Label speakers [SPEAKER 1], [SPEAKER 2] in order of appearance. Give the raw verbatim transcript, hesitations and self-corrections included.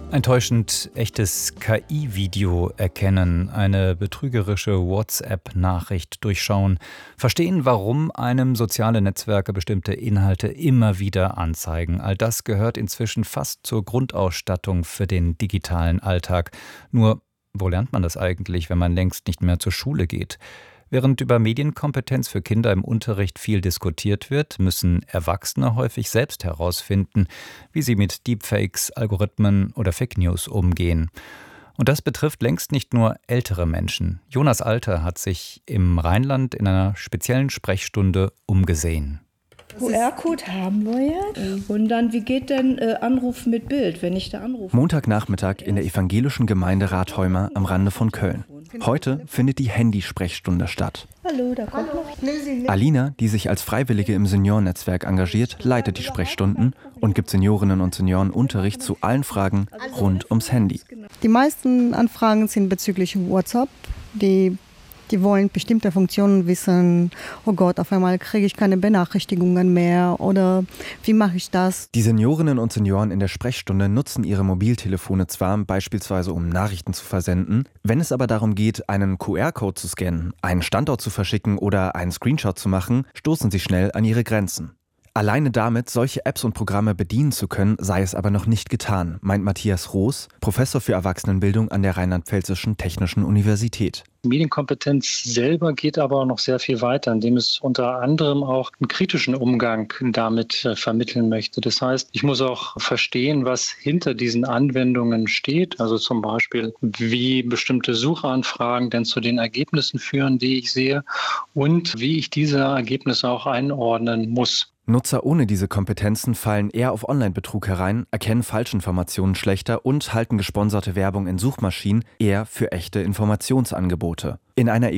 [SPEAKER 1] Enttäuschend echtes K I-Video erkennen, eine betrügerische WhatsApp-Nachricht durchschauen, verstehen, warum einem soziale Netzwerke bestimmte Inhalte immer wieder anzeigen. All das gehört inzwischen fast zur Grundausstattung für den digitalen Alltag. Nur, wo lernt man das eigentlich, wenn man längst nicht mehr zur Schule geht? Während über Medienkompetenz für Kinder im Unterricht viel diskutiert wird, müssen Erwachsene häufig selbst herausfinden, wie sie mit Deepfakes, Algorithmen oder Fake News umgehen. Und das betrifft längst nicht nur ältere Menschen. Jonas Alter hat sich im Rheinland in einer speziellen Sprechstunde umgesehen.
[SPEAKER 2] Q R-Code haben wir jetzt. Und dann, wie geht denn äh, Anruf mit Bild, wenn ich da anrufe?
[SPEAKER 3] Montagnachmittag in der evangelischen Gemeinde Rathheumer am Rande von Köln. Heute findet die Handysprechstunde statt.
[SPEAKER 2] Hallo, da kommt noch.
[SPEAKER 3] Alina, die sich als Freiwillige im Seniorennetzwerk engagiert, leitet die Sprechstunden und gibt Seniorinnen und Senioren Unterricht zu allen Fragen rund ums Handy.
[SPEAKER 4] Die meisten Anfragen sind bezüglich WhatsApp. Die Die wollen bestimmte Funktionen wissen. Oh Gott, auf einmal kriege ich keine Benachrichtigungen mehr. Oder wie mache ich das?
[SPEAKER 3] Die Seniorinnen und Senioren in der Sprechstunde nutzen ihre Mobiltelefone zwar beispielsweise, um Nachrichten zu versenden. Wenn es aber darum geht, einen Q R-Code zu scannen, einen Standort zu verschicken oder einen Screenshot zu machen, stoßen sie schnell an ihre Grenzen. Alleine damit, solche Apps und Programme bedienen zu können, sei es aber noch nicht getan, meint Matthias Roos, Professor für Erwachsenenbildung an der Rheinland-Pfälzischen Technischen Universität.
[SPEAKER 5] Medienkompetenz selber geht aber noch sehr viel weiter, indem es unter anderem auch einen kritischen Umgang damit äh, vermitteln möchte. Das heißt, ich muss auch verstehen, was hinter diesen Anwendungen steht. Also zum Beispiel, wie bestimmte Suchanfragen denn zu den Ergebnissen führen, die ich sehe, und wie ich diese Ergebnisse auch einordnen muss.
[SPEAKER 3] Nutzer ohne diese Kompetenzen fallen eher auf Online-Betrug herein, erkennen Falschinformationen schlechter und halten gesponserte Werbung in Suchmaschinen eher für echte Informationsangebote. In einer